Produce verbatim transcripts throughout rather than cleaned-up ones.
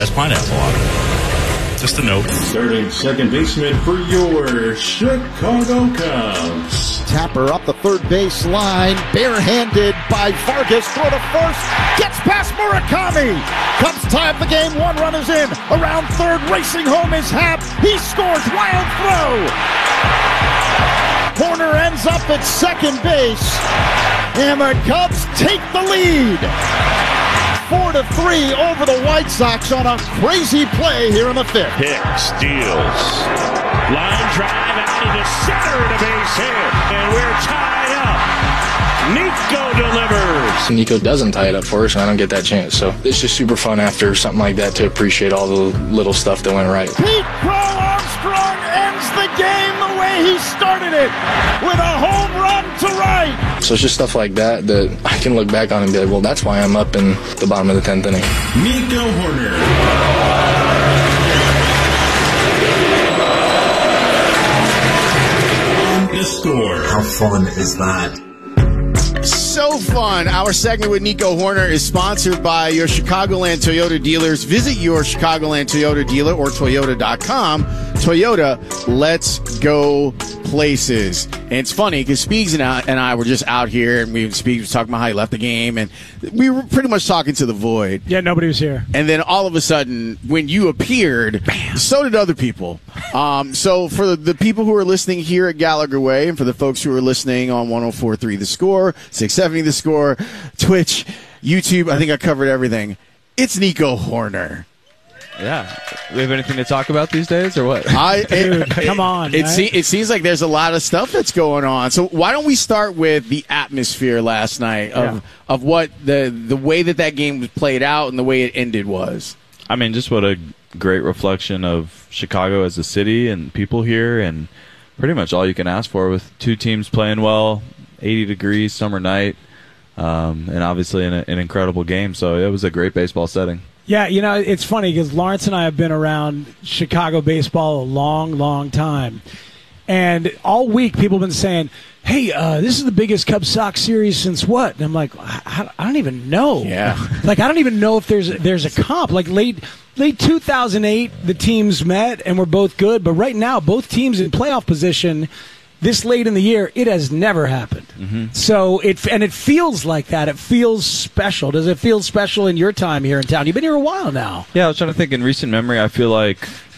That's pineapple on it. Just a note. Starting second baseman for your Chicago Cubs. Tapper up the third base line, barehanded by Vargas, throw to first, gets past Murakami. Cubs tie up the game, one run is in. Around third, racing home is Happ. He scores, wild throw. Horner ends up at second base, and the Cubs take the lead. Four to three over the White Sox on a crazy play here in the fifth. Hicks steals. Line drive out into center to base hit. And we're tied up. Nico delivers. Nico doesn't tie it up for us, and I don't get that chance. So it's just super fun after something like that to appreciate all the little stuff that went right. Pete Crow Armstrong ends the game the way he started it, with a home run to right. So it's just stuff like that that I can look back on and be like, well, that's why I'm up in the bottom of the tenth inning. Nico Horner. On the score. How fun is that? So fun. Our segment with Nico Horner is sponsored by your Chicagoland Toyota dealers. Visit your Chicagoland Toyota dealer or Toyota dot com. Toyota, let's go places. And it's funny because Speegs and I, and I were just out here, and we Speegs was talking about how he left the game, and we were pretty much talking to the void. Yeah, nobody was here. And then all of a sudden, when you appeared, bam, so did other people. Um, so for the, the people who are listening here at Gallagher Way, and for the folks who are listening on one oh four point three The Score, six seventy The Score, Twitch, YouTube, I think I covered everything. It's Nico Horner. Yeah. We have anything to talk about these days, or what? I, it, Dude, come on. It, right? se- it seems like there's a lot of stuff that's going on. So why don't we start with the atmosphere last night of, Yeah. of what the the way that that game was played out and the way it ended was? I mean, just what a great reflection of Chicago as a city and people here, and pretty much all you can ask for with two teams playing well, eighty degrees, summer night, um, and obviously an, an incredible game. So it was a great baseball setting. Yeah, you know, it's funny because Lawrence and I have been around Chicago baseball a long, long time. And all week people have been saying, hey, uh, this is the biggest Cubs Sox series since what? And I'm like, I, I don't even know. Yeah. Like, I don't even know if there's there's a comp. Like, late late two thousand eight, the teams met and were both good. But right now, both teams in playoff position this late in the year, it has never happened. Mm-hmm. So it and it feels like that. It feels special. Does it feel special in your time here in town? You've been here a while now. Yeah, I was trying to think in recent memory. I feel like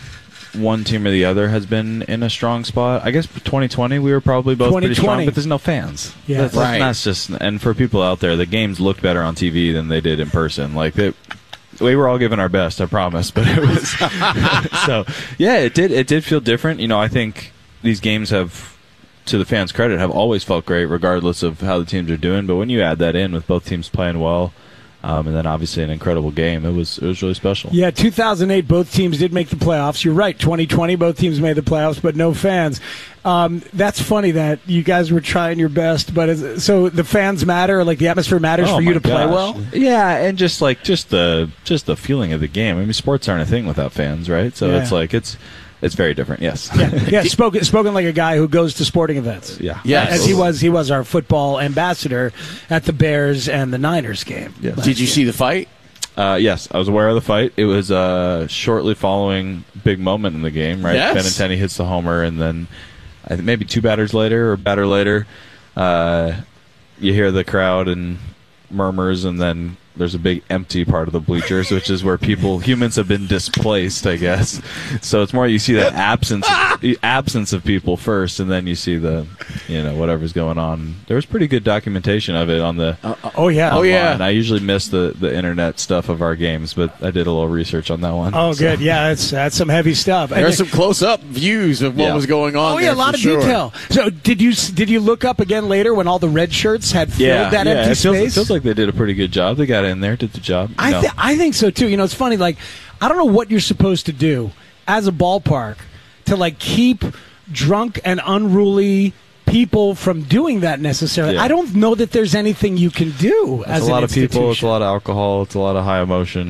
one team or the other has been in a strong spot. I guess for twenty twenty we were probably both pretty strong, but there's no fans. Yeah, that's, right. That's just, and for people out there, the games looked better on T V than they did in person. Like they, we were all giving our best, I promise, but it was so. Yeah, it did. It did feel different. You know, I think these games have, to the fans' credit, have always felt great, regardless of how the teams are doing. But when you add that in with both teams playing well, um, and then obviously an incredible game, it was it was really special. Yeah, two thousand eight, both teams did make the playoffs. You're right, twenty twenty, both teams made the playoffs, but no fans. Um, that's funny that you guys were trying your best, but is, so the fans matter, like the atmosphere matters Oh for you my to play gosh. well. Yeah, and just like just the just the feeling of the game. I mean, sports aren't a thing without fans, right? So Yeah. it's like it's. It's very different, yes. Yeah, yeah. Spoken, spoken like a guy who goes to sporting events. Yeah, Yes. As he was, he was our football ambassador at the Bears and the Niners game. Yes. Did you see the fight? Uh, yes, I was aware of the fight. It was uh, shortly following big moment in the game, right? Yes. Benintendi hits the homer, and then I think maybe two batters later or batter later, uh, you hear the crowd and murmurs, and then there's a big empty part of the bleachers, which is where people, humans have been displaced, I guess. So it's more you see that absence, the absence of people first, and then you see the, you know, whatever's going on. There was pretty good documentation of it on the. Uh, oh yeah, Oh, yeah. I usually miss the, the internet stuff of our games, but I did a little research on that one. Oh, So- good. Yeah, that's that's some heavy stuff. And There's then- some close-up views of what Yeah. was going on. Oh yeah, there a lot for of sure. detail. So did you did you look up again later when all the red shirts had filled Yeah, that yeah. empty It feels, it space? feels like they did a pretty good job. They got in there, did the job. I No. th- I think so too. You know, it's funny. Like, I don't know what you're supposed to do as a ballpark to like keep drunk and unruly people from doing that necessarily. Yeah. I don't know that there's anything you can do It's as a lot an of people. It's a institution. lot of alcohol. It's a lot of high emotion.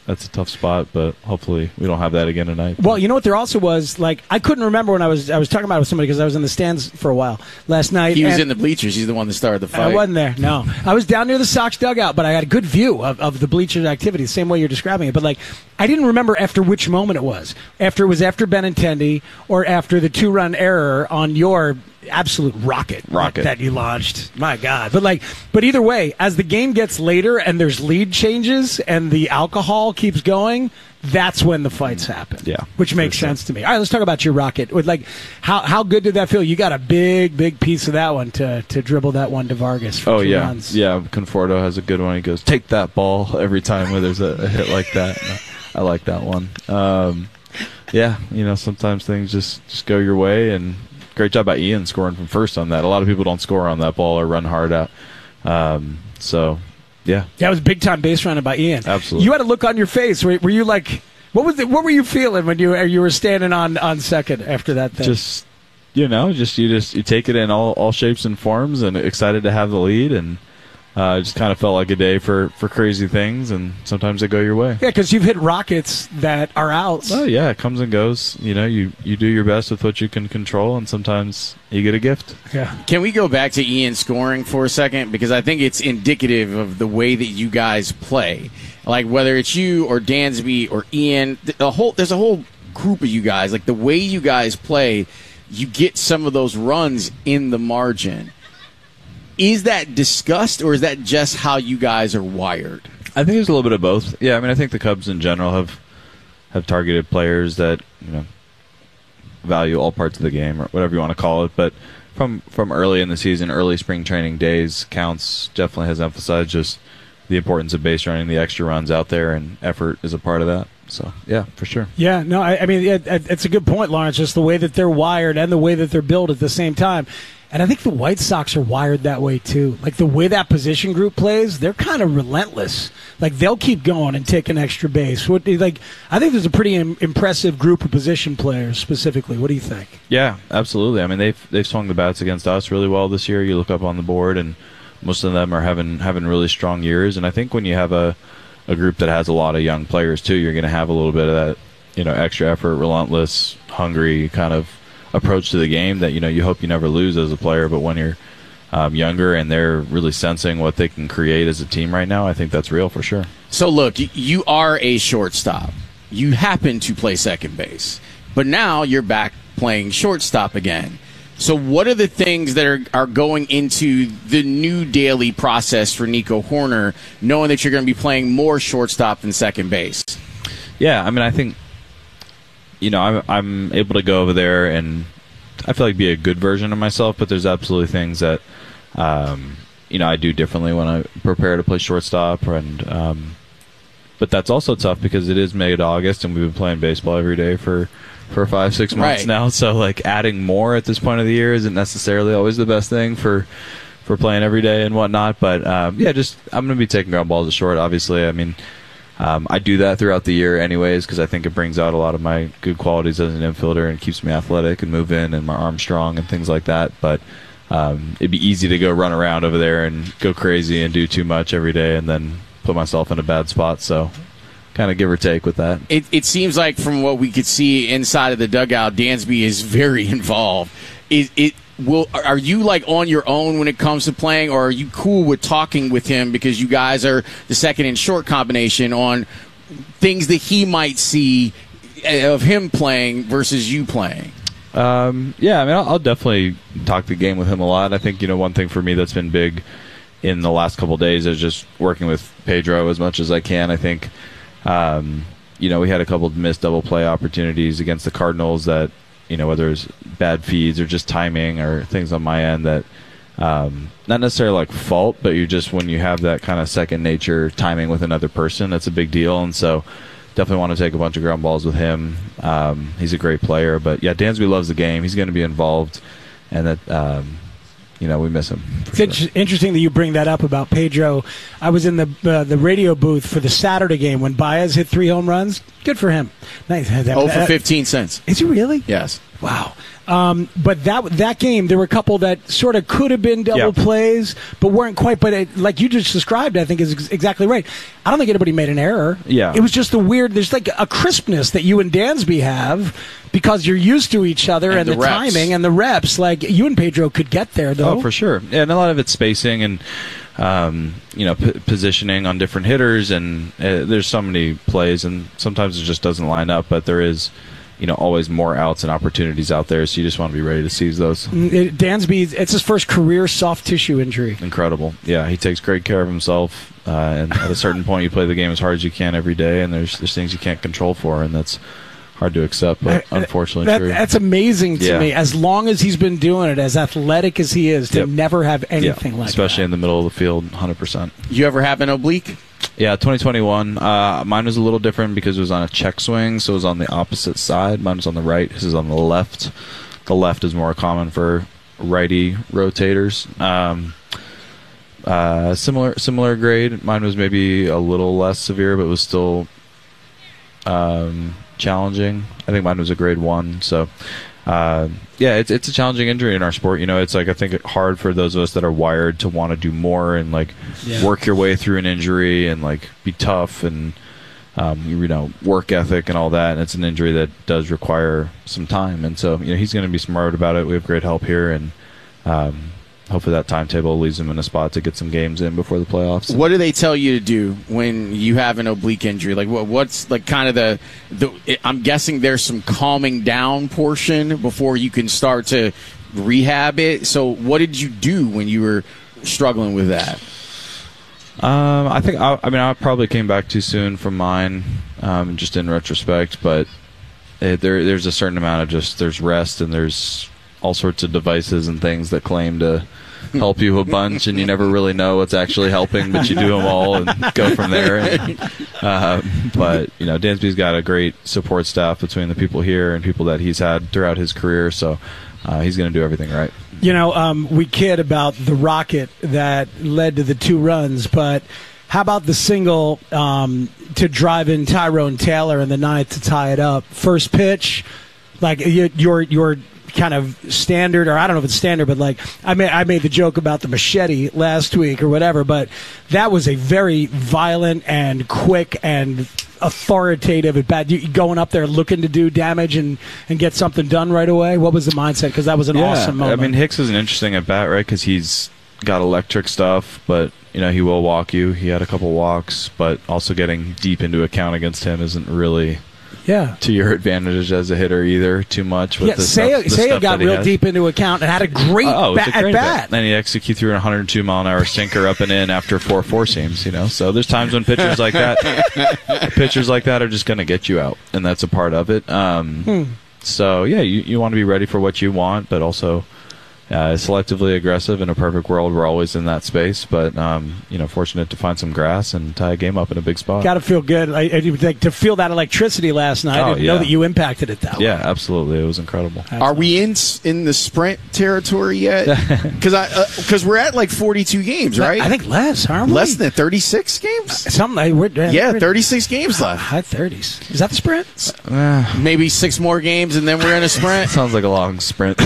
that's a tough spot, but hopefully we don't have that again tonight. Well, you know what there also was? Like, I couldn't remember when I was I was talking about it with somebody because I was in the stands for a while last night. He was and in the bleachers. He's the one that started the fight. I wasn't there, no. I was down near the Sox dugout, but I had a good view of, of the bleachers activity, the same way you're describing it. But, like, I didn't remember after which moment it was. After it was after Benintendi or after the two-run error on your absolute rocket, rocket that you launched. My God. But like but either way, as the game gets later and there's lead changes and the alcohol keeps going, that's when the fights happen. Yeah. Which makes sense to me. All right, let's talk about your rocket. With like how how good did that feel? You got a big, big piece of that one to, to dribble that one to Vargas for oh, two yeah. runs. Yeah, Conforto has a good one. He goes, take that ball every time when there's a, a hit like that. I like that one. Um, yeah, you know, sometimes things just, just go your way, and great job by Ian scoring from first on that. A lot of people don't score on that ball or run hard out. Um, so, yeah. That was big time base running by Ian. Absolutely. You had a look on your face. Were, were you like, what was it, what were you feeling when you you were standing on, on second after that thing? Just, you know, just you just you take it in all, all shapes and forms, and excited to have the lead, and uh, it just kind of felt like a day for, for crazy things, and sometimes they go your way. Yeah, because you've hit rockets that are outs. Oh, yeah, it comes and goes. You know, you, you do your best with what you can control, and sometimes you get a gift. Yeah. Can we go back to Ian scoring for a second? Because I think it's indicative of the way that you guys play. Like, whether it's you or Dansby or Ian, the whole there's a whole group of you guys. Like, the way you guys play, you get some of those runs in the margin. Is that discussed, or is that just how you guys are wired? I think there's a little bit of both. Yeah, I mean, I think the Cubs in general have have targeted players that, you know, value all parts of the game, or whatever you want to call it. But from from early in the season, early spring training days, Counts definitely has emphasized just the importance of base running, the extra runs out there, and effort is a part of that. So, yeah, for sure. Yeah, no, I, I mean, it, it's a good point, Lawrence, just the way that they're wired and the way that they're built at the same time. And I think the White Sox are wired that way, too. Like, the way that position group plays, they're kind of relentless. Like, they'll keep going and take an extra base. What, like, I think there's a pretty im- impressive group of position players, specifically. What do you think? Yeah, absolutely. I mean, they've they've swung the bats against us really well this year. You look up on the board, and most of them are having having really strong years. And I think when you have a, a group that has a lot of young players, too, you're going to have a little bit of that, you know, extra effort, relentless, hungry kind of approach to the game that, you know, you hope you never lose as a player. But when you're um, younger and they're really sensing what they can create as a team right now, I think that's real for sure. So look, you are a shortstop. You happen to play second base, but now you're back playing shortstop again. So what are the things that are, are going into the new daily process for Nico Hoerner, knowing that you're going to be playing more shortstop than second base? Yeah, I mean, I think, you know, I'm, I'm able to go over there and I feel like be a good version of myself, but there's absolutely things that, um, you know, I do differently when I prepare to play shortstop. And um, but that's also tough because it is mid-August and we've been playing baseball every day for, for five, six months right. now. So, like, adding more at this point of the year isn't necessarily always the best thing for for playing every day and whatnot. But, um, yeah, just I'm going to be taking ground balls to short, obviously. I mean, Um, I do that throughout the year anyways because I think it brings out a lot of my good qualities as an infielder and keeps me athletic and move in and my arm strong and things like that. But um, it'd be easy to go run around over there and go crazy and do too much every day and then put myself in a bad spot. So kind of give or take with that. It, it seems like from what we could see inside of the dugout, Dansby is very involved. It, it will. Are you like on your own when it comes to playing, or are you cool with talking with him because you guys are the second and short combination on things that he might see of him playing versus you playing? Um, yeah, I mean, I'll, I'll definitely talk the game with him a lot. I think, you know, one thing for me that's been big in the last couple of days is just working with Pedro as much as I can. I think, um, you know, we had a couple of missed double play opportunities against the Cardinals that, you know, whether it's bad feeds or just timing or things on my end that um, not necessarily like fault, but you just, when you have that kind of second nature timing with another person, that's a big deal. And so definitely want to take a bunch of ground balls with him. Um, he's a great player. But, yeah, Dansby loves the game. He's going to be involved. And that, um, you know, we miss him. It's sure. Interesting that you bring that up about Pedro. I was in the uh, the radio booth for the Saturday game when Baez hit three home runs. Good for him. Nice. Oh, for fifteen cents. Is he really? Yes. Wow. Um, but that that game, there were a couple that sort of could have been double Yeah. plays, but weren't quite. But it, like you just described, I think is ex- exactly right. I don't think anybody made an error. Yeah. It was just the weird, there's like a crispness that you and Dansby have because you're used to each other and, And the, the reps. timing and the reps. Like you and Pedro could get there, though. Oh, for sure. Yeah, and a lot of it's spacing and um, you know p- positioning on different hitters, and uh, there's so many plays, and sometimes it just doesn't line up. But there is, you know, always more outs and opportunities out there, so you just want to be ready to seize those. It, Dansby, it's his first career soft tissue injury. Incredible. Yeah, he takes great care of himself, uh, and at a certain point, you play the game as hard as you can every day, and there's there's things you can't control for, and that's hard to accept, but unfortunately That- true. That's amazing to Yeah. me. As long as he's been doing it, as athletic as he is, to Yep. never have Yeah, anything like especially that. in the middle of the field, one hundred percent. You ever have an oblique? Yeah, twenty twenty-one. Uh, mine was a little different because it was on a check swing, so it was on the opposite side. Mine was on the right. His is on the left. The left is more common for righty rotators. Um, uh, similar similar grade. Mine was maybe a little less severe, but was still um, challenging. I think mine was a grade one. So, uh, yeah, it's it's a challenging injury in our sport. You know, it's like I think hard for those of us that are wired to want to do more and like Yeah. work your way through an injury and like be tough and um, you know work ethic and all that. And it's an injury that does require some time. And so you know he's going to be smart about it. We have great help here, and um, hopefully that timetable leaves him in a spot to get some games in before the playoffs. What do they tell you to do when you have an oblique injury? Like, what, what's like kind of the, the? I'm guessing there's some calming down portion before you can start to rehab it. So, what did you do when you were struggling with that? Um, I think I, I mean I probably came back too soon from mine, um, just in retrospect. But it, there there's a certain amount of just there's rest and there's all sorts of devices and things that claim to help you a bunch, and you never really know what's actually helping, but you do them all and go from there. And, uh, but you know, Dansby's got a great support staff between the people here and people that he's had throughout his career, so uh, he's going to do everything right. You know, um, we kid about the rocket that led to the two runs, but how about the single um, to drive in Tyrone Taylor in the ninth to tie it up? First pitch, like you- your your kind of standard, or I don't know if it's standard, but like I made I made the joke about the machete last week or whatever, but that was a very violent and quick and authoritative at bat. You going up there looking to do damage and, and get something done right away. What was the mindset? Because that was an Yeah, awesome moment. I mean, Hicks is an interesting at bat, right? Because he's got electric stuff, but you know he will walk you. He had a couple walks, but also getting deep into a count against him isn't really yeah. to your advantage as a hitter either. Too much with Yeah, the Seiya, stuff, the Seiya stuff got that he real has. deep into account and had a great Oh, ba- it's a at great bat. And he execute through a one hundred two mile an hour sinker up and in after four four seams. You know, so there's times when pitchers like that, pitchers like that are just going to get you out, and that's a part of it. Um, Hmm. So yeah, you you want to be ready for what you want, but also uh, selectively aggressive. In a perfect world, we're always in that space, but um, you know, fortunate to find some grass and tie a game up in a big spot. Got to feel good. I, I, like, to feel that electricity last night. I Oh, didn't yeah. know that you impacted it that way. Yeah, absolutely, it was incredible. Are we in in the sprint territory yet? Because I because we're at like forty-two games, right? I think less, aren't we? less than thirty-six games. Something. Like, we're, Yeah, we're- thirty-six games left. High thirties. Is that the sprint? Maybe six more games, and then we're in a sprint. Sounds like a long sprint.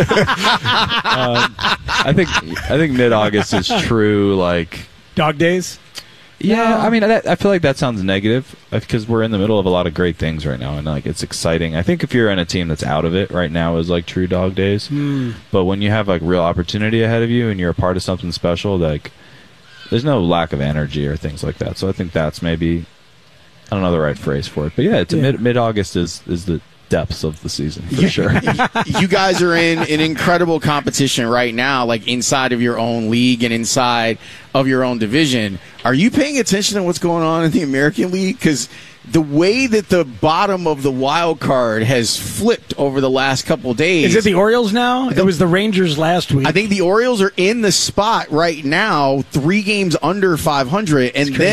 um, I think I think mid August is true. Like, Dog days? yeah, I mean, I, I feel like that sounds negative because we're in the middle of a lot of great things right now, and like it's exciting. I think if you're in a team that's out of it right now is like true dog days. But when you have like real opportunity ahead of you and you're a part of something special, like there's no lack of energy or things like that. So I think that's maybe I don't know the right phrase for it, but yeah, it's Yeah. mid mid August is is the depths of the season for sure. You guys are in an incredible competition right now, like inside of your own league and inside of your own division. Are you paying attention to what's going on in the American League? Because the way that the bottom of the wild card has flipped over the last couple of days. Is it the Orioles now? It was the Rangers last week. I think the Orioles are in the spot right now, three games under five hundred, and crazy. then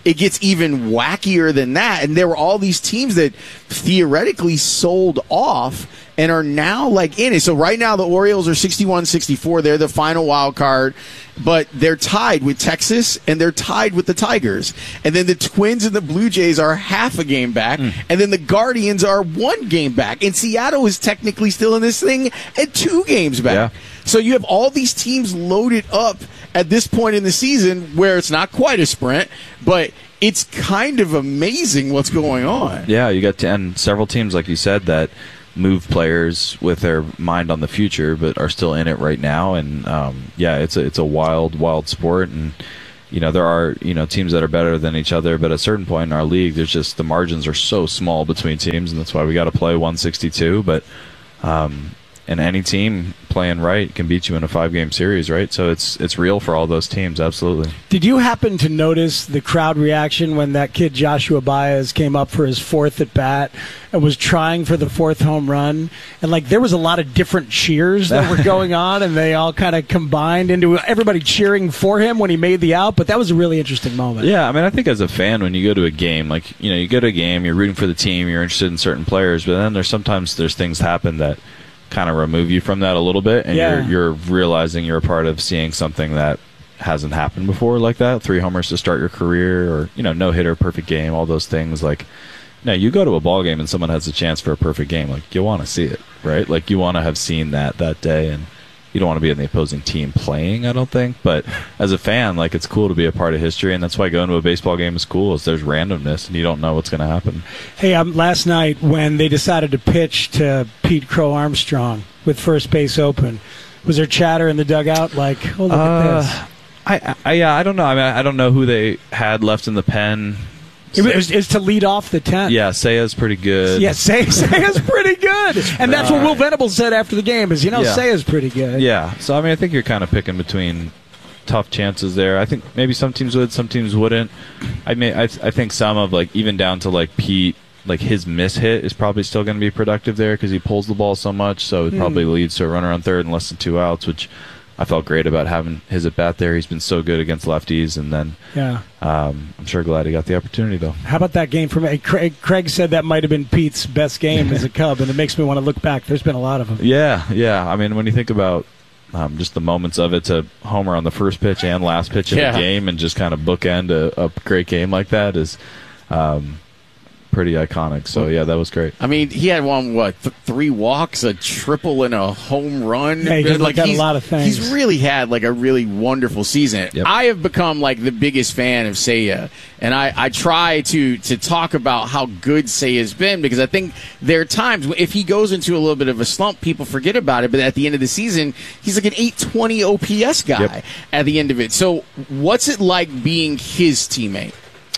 it gets even wackier than that. And there were all these teams that theoretically sold off and are now like in it. So right now the Orioles are sixty-one sixty-four. They're the final wild card, but they're tied with Texas and they're tied with the Tigers. And then the Twins and the Blue Jays are half a game back, mm. and then the Guardians are one game back. And Seattle is technically still in this thing at two games back. Yeah. So you have all these teams loaded up at this point in the season where it's not quite a sprint, but it's kind of amazing what's going on. Yeah, you got ten, several teams, like you said, that move players with their mind on the future, but are still in it right now. And um, yeah, it's a it's a wild, wild sport. And you know there are you know teams that are better than each other, but at a certain point in our league, there's just the margins are so small between teams, and that's why we got to play one sixty-two. But um, and any team playing right can beat you in a five-game series, right? So it's it's real for all those teams, absolutely. Did you happen to notice the crowd reaction when that kid Joshua Baez came up for his fourth at bat and was trying for the fourth home run? And like there was a lot of different cheers that were going on, and they all kind of combined into everybody cheering for him when he made the out. But that was a really interesting moment. Yeah, I mean, I think as a fan, when you go to a game, like you know, you go to a game, you're rooting for the team, you're interested in certain players, but then there's sometimes there's things happen that kind of remove you from that a little bit, and yeah. you're, you're realizing you're a part of seeing something that hasn't happened before, like that. Three homers to start your career, or you know, no hitter, perfect game, all those things. Like, now you go to a ball game and someone has a chance for a perfect game, like you want to see it, right? Like you want to have seen that that day, and you don't want to be in the opposing team playing, I don't think. But as a fan, like it's cool to be a part of history, and that's why going to a baseball game is cool. Is there's randomness, and you don't know what's going to happen. Hey, um, last night when they decided to pitch to Pete Crow Armstrong with first base open, was there chatter in the dugout like, "Oh, look uh, at this"? I, I, yeah, I don't know. I mean, I don't know who they had left in the pen. It was, it was to lead off the tenth. Yeah, Seiya's pretty good. Yeah, Seiya, Seiya's pretty good. And that's what Will Venables said after the game is, you know, yeah. Seiya's pretty good. Yeah. So, I mean, I think you're kind of picking between tough chances there. I think maybe some teams would, some teams wouldn't. I mean, I, I think some of, like, even down to, like, Pete, like, his miss hit is probably still going to be productive there because he pulls the ball so much, so it mm. probably leads to a runner on third and less than two outs, which I felt great about having his at bat there. He's been so good against lefties, and then yeah, um, I'm sure glad he got the opportunity though. How about that game from Craig? Craig said that might have been Pete's best game as a Cub, and it makes me want to look back. There's been a lot of them. Yeah, yeah. I mean, when you think about um, just the moments of it, to homer on the first pitch and last pitch of yeah. the game, and just kind of bookend a, a great game like that is. Um, pretty iconic. So yeah, that was great. I mean, he had one what th- three walks, a triple, and a home run. Yeah, he like got a lot of things. He's really had like a really wonderful season. Yep. I have become like the biggest fan of Seiya, and I, I try to to talk about how good Seiya's been, because I think there are times if he goes into a little bit of a slump, people forget about it. But at the end of the season, he's like an eight twenty O P S guy yep. at the end of it. So what's it like being his teammate?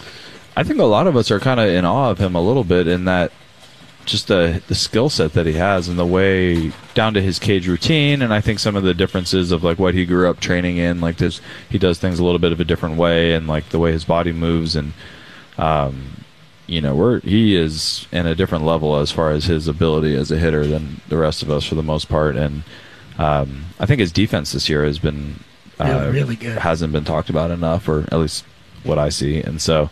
I think a lot of us are kind of in awe of him a little bit in that just the the skill set that he has and the way down to his cage routine, and I think some of the differences of like what he grew up training in, like this, he does things a little bit of a different way, and like the way his body moves, and um, you know, we're he is in a different level as far as his ability as a hitter than the rest of us for the most part, and um, I think his defense this year has been uh, yeah, really good. Hasn't been talked about enough, or at least what I see, and so.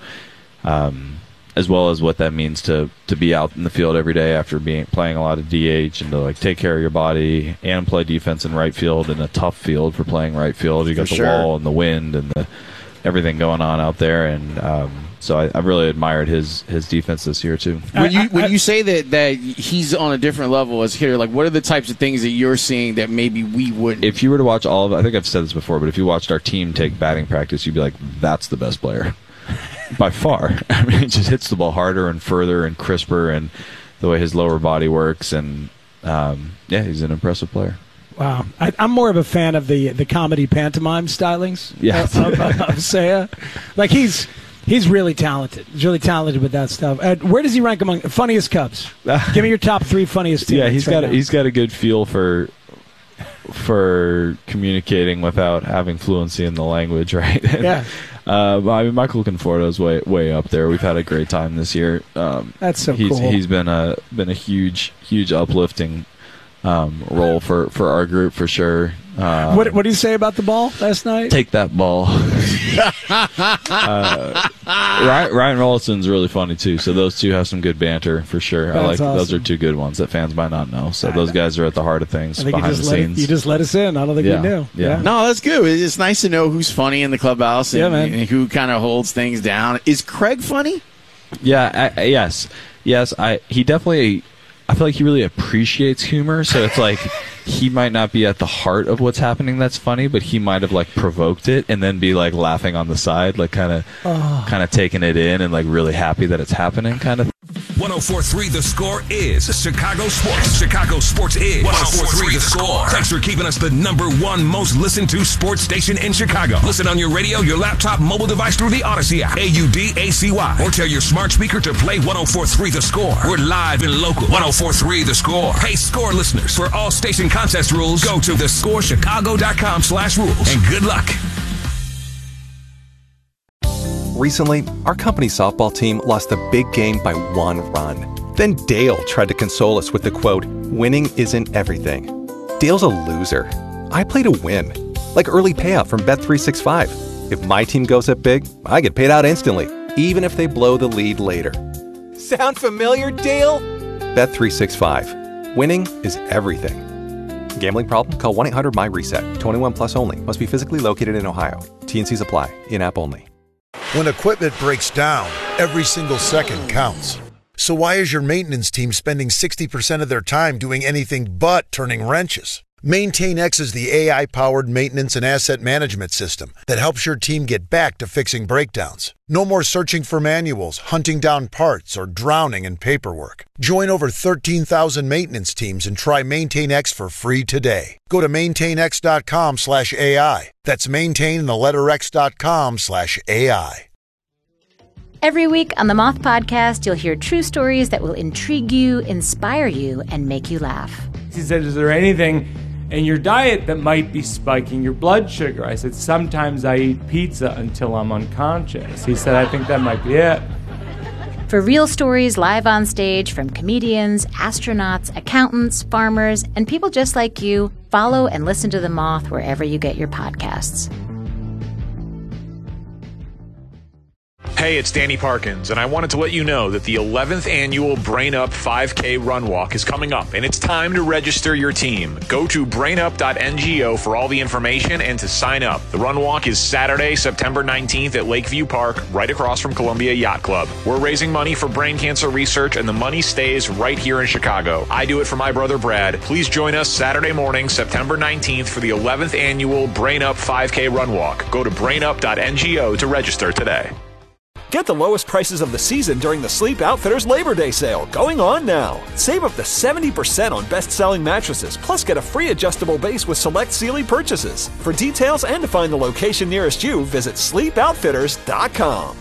Um, as well as what that means to, to be out in the field every day after being playing a lot of D H, and to like take care of your body and play defense in right field in a tough field for playing right field. You got for the sure. wall and the wind and the everything going on out there, and um, so I, I really admired his his defense this year too. When you when you say that that he's on a different level as a hitter, like what are the types of things that you're seeing that maybe we wouldn't? If you were to watch all of, I think I've said this before, but if you watched our team take batting practice, you'd be like, that's the best player. By far. I mean, it just hits the ball harder and further and crisper, and the way his lower body works, and um, yeah, he's an impressive player. Wow. I, I'm more of a fan of the the comedy pantomime stylings yeah. of, of, of Seiya. Like, he's he's really talented. He's really talented with that stuff. Uh, where does he rank among funniest Cubs? Give me your top three funniest teammates. Yeah, he's right got now. a, he's got a good feel for for communicating without having fluency in the language, right? Yeah. Uh, I mean, Michael Conforto's way way up there. We've had a great time this year. Um, That's so he's, cool. He's been a been a huge huge uplifting um, role for, for our group for sure. Um, what what did you say about the ball last night? Take that ball. uh, Ryan, Ryan Rolston's really funny too. So those two have some good banter for sure. That's I like awesome. those are two good ones that fans might not know. So those guys are at the heart of things I think behind you just the let it, scenes. you just let us in. I don't think Yeah. we knew. Yeah. No, that's good. It's nice to know who's funny in the clubhouse and, Yeah, man. and who kind of holds things down. Is Craig funny? Yeah, I, I- yes, yes. I he definitely. I feel like he really appreciates humor. So it's like he might not be at the heart of what's happening that's funny, but he might have like provoked it and then be like laughing on the side, like kind of, Oh. kind of taking it in and like really happy that it's happening, kind of. one oh four point three The Score is Chicago Sports. Chicago Sports is one oh four point three The Score. Thanks for keeping us the number one most listened to sports station in Chicago. Listen on your radio, your laptop, mobile device through the Odyssey app, A U D A C Y, or tell your smart speaker to play one oh four point three The Score. We're live and local. one oh four point three The Score. Hey, Score listeners, for all station contest rules, go to the score chicago dot com slash rules, and good luck. Recently, our company's softball team lost a big game by one run. Then Dale tried to console us with the quote, "Winning isn't everything." Dale's a loser. I play to win. Like early payout from Bet three sixty-five. If my team goes up big, I get paid out instantly, even if they blow the lead later. Sound familiar, Dale? Bet three sixty-five. Winning is everything. Gambling problem? Call one eight hundred M Y reset. twenty-one plus only. Must be physically located in Ohio. T N Cs apply. In-app only. When equipment breaks down, every single second counts. So why is your maintenance team spending sixty percent of their time doing anything but turning wrenches? MaintainX is the A I-powered maintenance and asset management system that helps your team get back to fixing breakdowns. No more searching for manuals, hunting down parts, or drowning in paperwork. Join over thirteen thousand maintenance teams and try MaintainX for free today. Go to maintainx.com slash AI. That's maintain the letter x.com slash AI. Every week on the Moth Podcast, you'll hear true stories that will intrigue you, inspire you, and make you laugh. He said, is there anything in your diet that might be spiking your blood sugar? I said, sometimes I eat pizza until I'm unconscious. He said, I think that might be it. For real stories live on stage from comedians, astronauts, accountants, farmers, and people just like you, follow and listen to The Moth wherever you get your podcasts. Hey, it's Danny Parkins, and I wanted to let you know that the eleventh annual Brain Up five K Run Walk is coming up, and it's time to register your team. Go to brain up dot N G O for all the information and to sign up. The Run Walk is Saturday, September nineteenth at Lakeview Park, right across from Columbia Yacht Club. We're raising money for brain cancer research, and the money stays right here in Chicago. I do it for my brother Brad. Please join us Saturday morning, September nineteenth for the eleventh annual Brain Up five K Run Walk. Go to brain up dot N G O to register today. Get the lowest prices of the season during the Sleep Outfitters Labor Day sale, going on now. Save up to seventy percent on best-selling mattresses, plus get a free adjustable base with select Sealy purchases. For details and to find the location nearest you, visit sleep outfitters dot com.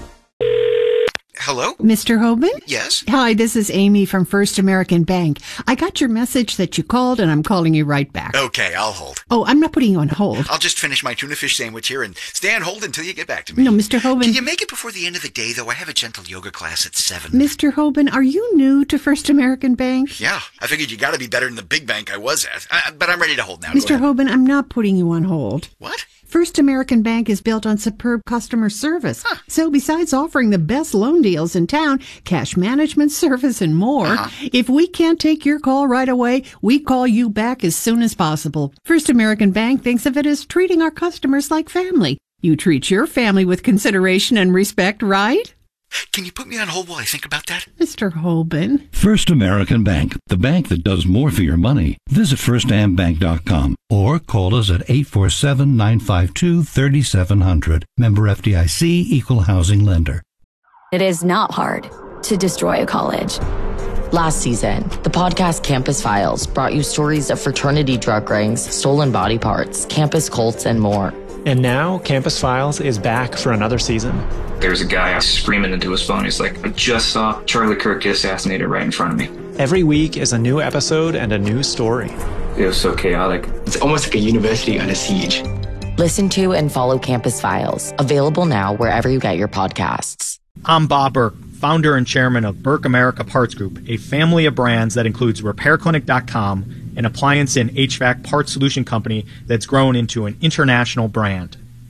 Hello? Mister Hoban? Yes? Hi, this is Amy from First American Bank. I got your message that you called, and I'm calling you right back. Okay, I'll hold. Oh, I'm not putting you on hold. I'll just finish my tuna fish sandwich here and stay on hold until you get back to me. No, Mister Hoban. Can you make it before the end of the day, though? I have a gentle yoga class at seven. Mister Hoban, are you new to First American Bank? Yeah, I figured you got to be better than the big bank I was at. I, but I'm ready to hold now. Mister Hoban, I'm not putting you on hold. What? First American Bank is built on superb customer service. Huh. So besides offering the best loan deals in town, cash management service, and more, uh-huh. if we can't take your call right away, we call you back as soon as possible. First American Bank thinks of it as treating our customers like family. You treat your family with consideration and respect, right? Can you put me on hold while I think about that? Mister Hoban. First American Bank, the bank that does more for your money. Visit first am bank dot com or call us at eight four seven, nine five two, three seven zero zero. Member F D I C, Equal Housing Lender. It is not hard to destroy a college. Last season, the podcast Campus Files brought you stories of fraternity drug rings, stolen body parts, campus cults, and more. And now, Campus Files is back for another season. There's a guy screaming into his phone. He's like, I just saw Charlie Kirk get assassinated right in front of me. Every week is a new episode and a new story. It was so chaotic. It's almost like a university on a siege. Listen to and follow Campus Files, available now wherever you get your podcasts. I'm Bob Burke, founder and chairman of Burke America Parts Group, a family of brands that includes repair clinic dot com, an appliance and H V A C parts solution company that's grown into an international brand.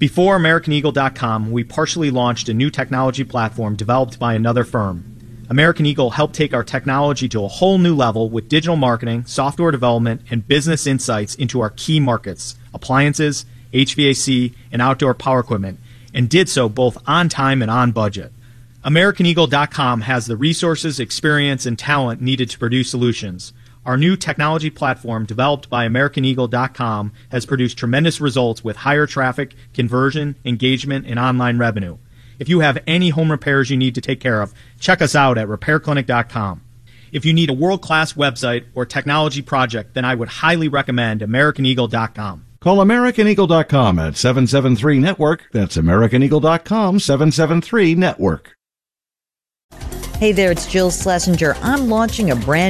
Before American Eagle dot com, we partially launched a new technology platform developed by another firm. American Eagle helped take our technology to a whole new level with digital marketing, software development, and business insights into our key markets, appliances, H V A C, and outdoor power equipment, and did so both on time and on budget. American Eagle dot com has the resources, experience, and talent needed to produce solutions. Our new technology platform, developed by American Eagle dot com, has produced tremendous results with higher traffic, conversion, engagement, and online revenue. If you have any home repairs you need to take care of, check us out at repair clinic dot com. If you need a world-class website or technology project, then I would highly recommend American Eagle dot com. Call American Eagle dot com at seven seven three network. That's American Eagle dot com, seven seven three network. Hey there, it's Jill Schlesinger. I'm launching a brand